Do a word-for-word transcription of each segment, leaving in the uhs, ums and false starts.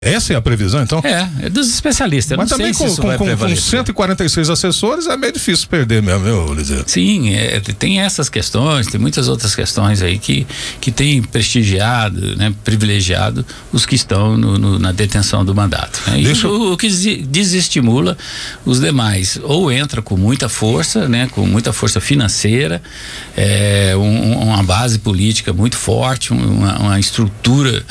Essa é a previsão, então? É, é dos especialistas. Mas não também sei com, se isso com, vai com, com prevalecer. cento e quarenta e seis assessores é meio difícil perder mesmo, viu, Liseu? Sim, é, tem essas questões, tem muitas outras questões aí que, que tem prestigiado, né, privilegiado os que estão no, no, na detenção do mandato. Né? Deixa... E o, o que desestimula os demais, ou entra com muita força, né, com muita força financeira, é, um, uma base política muito forte, uma, uma estrutura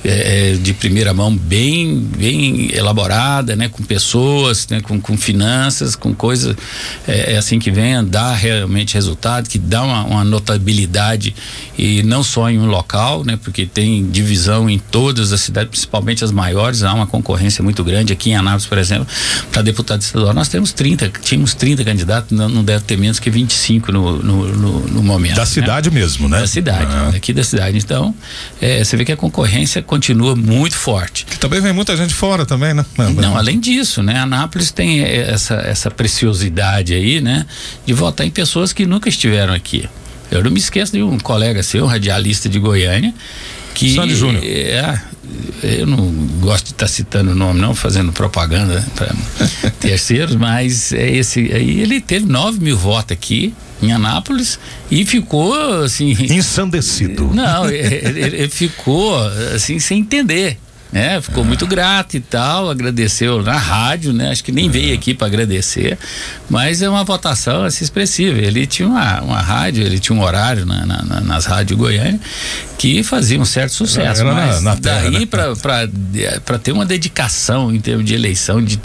É, de primeira mão bem bem elaborada, né, com pessoas, né, com, com finanças, com coisas é, é assim que venha dar realmente resultado, que dá uma, uma notabilidade, e não só em um local, né, porque tem divisão em todas as cidades, principalmente as maiores. Há uma concorrência muito grande. Aqui em Anápolis, por exemplo, para deputado estadual nós temos trinta, tínhamos trinta candidatos, não, não deve ter menos que vinte e cinco no, no, no, no momento. Da né? cidade mesmo, né? Da cidade, ah. Aqui da cidade. Então, é, você vê que a concorrência continua muito forte. Que também vem muita gente fora também, né? Não, além disso, né? Anápolis tem essa, essa preciosidade aí, né? De votar em pessoas que nunca estiveram aqui. Eu não me esqueço de um colega seu, um radialista de Goiânia, que... Sandy Júnior. É, eu não gosto de estar tá citando o nome, não, fazendo propaganda para terceiros, mas é esse aí, ele teve nove mil votos aqui em Anápolis e ficou assim... ensandecido. Não, ele, ele ficou assim sem entender, né? Ficou ah. muito grato e tal, agradeceu na rádio, né? Acho que nem ah. veio aqui para agradecer, mas é uma votação assim expressiva. Ele tinha uma, uma rádio, ele tinha um horário na, na, nas rádios Goiânia que fazia um certo sucesso, era mas na, na terra, daí né? para ter uma dedicação em termos de eleição de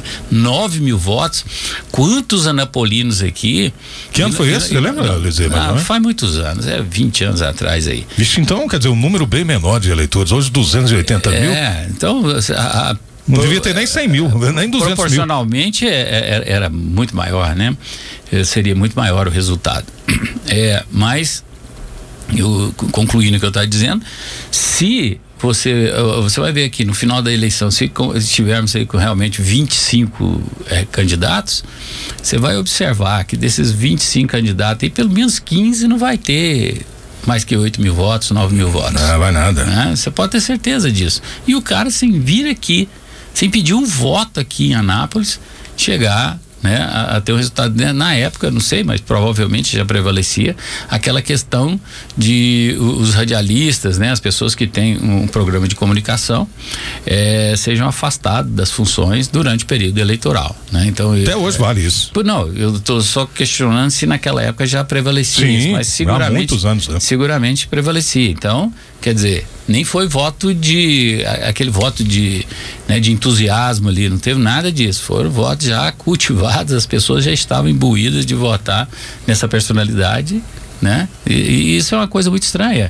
nove mil votos, quantos anapolinos aqui. Que ano foi esse? Você lembra, Liseu? Ah, faz muitos anos, é vinte anos atrás aí. Vixe, então quer dizer, um número bem menor de eleitores, hoje duzentos e oitenta mil. É, então a, a, não devia ter nem cem mil, nem duzentos mil. Proporcionalmente é, é, era muito maior, né? Seria muito maior o resultado. É, mas eu, concluindo o que eu estava dizendo, se você você vai ver aqui no final da eleição, se estivermos aí com realmente vinte e cinco é, candidatos, você vai observar que desses vinte e cinco candidatos aí, pelo menos quinze não vai ter mais que oito mil votos, nove mil votos. Não, vai nada. Né? Você pode ter certeza disso. E o cara, sem vir aqui, sem pedir um voto aqui em Anápolis, chegar, né, a, a ter um resultado, né? Na época, não sei, mas provavelmente já prevalecia aquela questão de os radialistas, né, as pessoas que têm um programa de comunicação é, sejam afastados das funções durante o período eleitoral, né? Então, até eu, hoje é, vale isso. Não, eu estou só questionando se naquela época já prevalecia. Sim, isso, mas seguramente, há muitos anos, né? seguramente prevalecia. Então, quer dizer, nem foi voto de aquele voto de, né, de entusiasmo ali, não teve nada disso, foram votos já cultivados, as pessoas já estavam imbuídas de votar nessa personalidade, né? E, e isso é uma coisa muito estranha.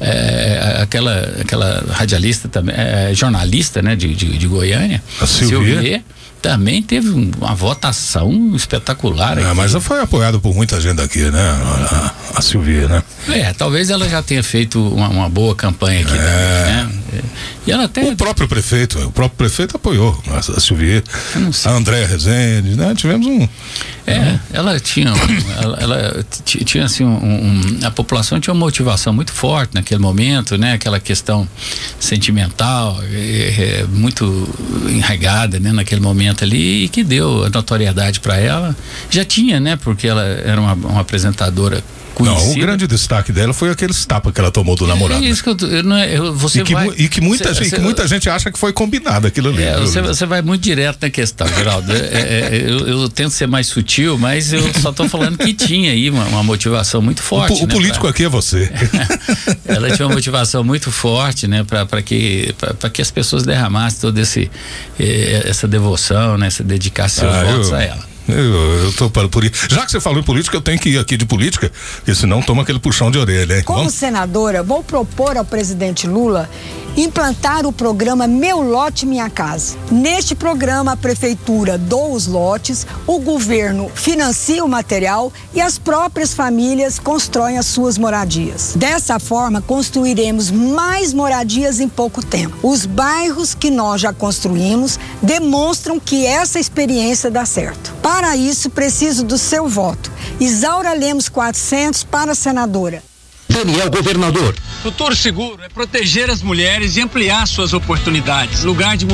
É, aquela, aquela radialista também, é, jornalista, né, de, de, de Goiânia, a Silvia, Silvia também teve um, uma votação espetacular. É, mas ela foi apoiada por muita gente aqui, né? A, a, a Silvia, né? É, talvez ela já tenha feito uma, uma boa campanha aqui, é. também, né? E ela até... O próprio prefeito, o próprio prefeito apoiou a, a Silvia, a Andréa Rezende, né? Tivemos um... É, um... ela tinha, ela, ela tinha assim, um, um, a população tinha uma motivação muito forte naquele momento, né? Aquela questão sentimental, é, é, muito enraigada, né? Naquele momento ali, e que deu a notoriedade para ela. Já tinha, né? Porque ela era uma, uma apresentadora conhecida. Não, o grande destaque dela foi aqueles tapas que ela tomou do namorado. É isso que eu, eu não é, eu, você e que, vai, e que muita, cê, gente, cê, que muita gente acha que foi combinado aquilo ali. É, você, você vai muito direto na questão, Geraldo. é, é, eu, eu tento ser mais sutil, mas eu só estou falando que tinha aí uma, uma motivação muito forte. O, o né, político pra, aqui é você. Ela tinha uma motivação muito forte, né, para que para que as pessoas derramassem toda esse eh, essa devoção, né, essa dedicação seus ah, votos eu... a ela. Eu, eu tô para por isso. Já que você falou em política, eu tenho que ir aqui de política, porque senão toma aquele puxão de orelha, hein? Como Vamos? senadora, vou propor ao presidente Lula implantar o programa Meu Lote Minha Casa. Neste programa, a prefeitura doa os lotes, o governo financia o material e as próprias famílias constroem as suas moradias. Dessa forma, construiremos mais moradias em pouco tempo. Os bairros que nós já construímos demonstram que essa experiência dá certo. Para isso, preciso do seu voto. Isaura Lemos quatrocentos para a senadora. Daniel Governador. Futuro Seguro é proteger as mulheres e ampliar suas oportunidades. Lugar de